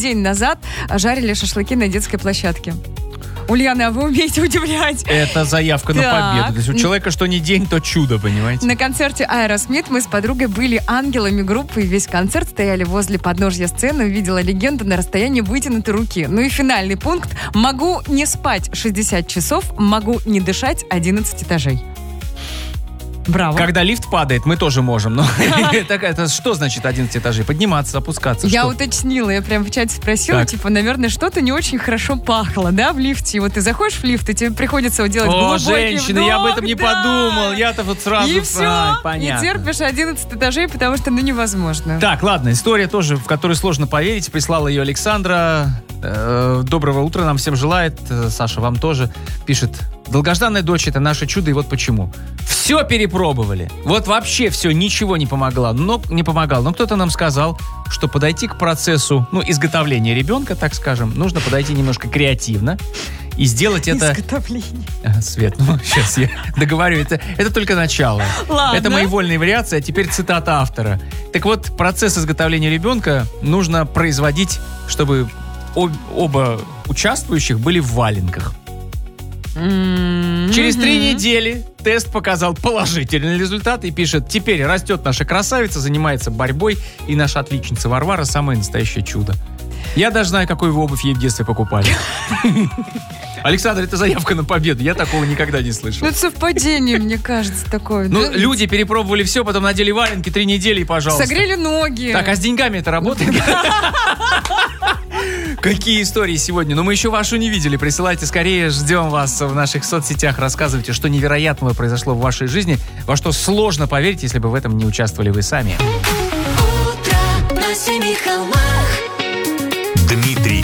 день назад жарили шашлыки на детской площадке. Ульяна, а вы умеете удивлять? Это заявка на победу. То есть у человека что ни день, то чудо, понимаете? На концерте Aerosmith мы с подругой были ангелами группы, и весь концерт стояли возле подножья сцены, увидела легенду на расстоянии вытянутой руки. Ну и финальный пункт. Могу не спать 60 часов, могу не дышать 11 этажей. Браво. Когда лифт падает, мы тоже можем. Но это что значит 11 этажей? Подниматься, опускаться? Я уточнила, я прям в чате спросила, типа, наверное, что-то не очень хорошо пахло, да, в лифте. И вот ты заходишь в лифт, и тебе приходится делать глубокий женщина, вдох, я об этом не подумал. Я-то вот сразу... И все, понятно. не терпишь 11 этажей, потому что, невозможно. Так, ладно, история тоже, в которую сложно поверить. Прислала ее Александра. Доброго утра нам всем желает. Саша, вам тоже. Пишет: долгожданная дочь — это наше чудо, и вот почему. Все перепробовали. Вот вообще все, ничего не помогало. Но кто-то нам сказал, что подойти к процессу, изготовления ребенка, так скажем, нужно подойти немножко креативно и сделать это... Изготовление. Свет, сейчас я договорю. Это только начало. Ладно. Это мои вольные вариации, а теперь цитата автора. Так вот, процесс изготовления ребенка нужно производить, чтобы оба участвующих были в валенках. Через 3 недели тест показал положительный результат и пишет: теперь растет наша красавица, занимается борьбой, и наша отличница Варвара самое настоящее чудо. Я даже знаю, какую вы обувь ей в детстве покупали. Александр, это заявка на победу. Я такого никогда не слышал. Это совпадение, мне кажется, такое. Люди перепробовали все, потом надели валенки 3 недели, и пожалуйста. Согрели ноги. Так, а с деньгами это работает? Какие истории сегодня? Но мы еще вашу не видели. Присылайте скорее, ждем вас в наших соцсетях. Рассказывайте, что невероятного произошло в вашей жизни, во что сложно поверить, если бы в этом не участвовали вы сами. Утро на семи холмах. Дмитрий